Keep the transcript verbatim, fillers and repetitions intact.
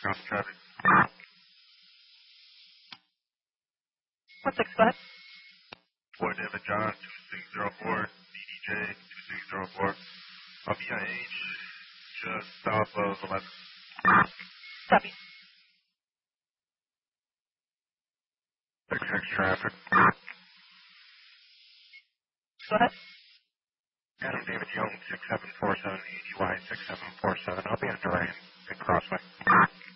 Cross traffic. One six, go ahead. Boy David John, two six zero four, D D J, two six zero four. I'll be on H, just south of eleven. Copy. X X traffic. Go ahead. Adam David Young, six seven four seven, E G Y six seven four seven. I'll be on Duran and Crossway.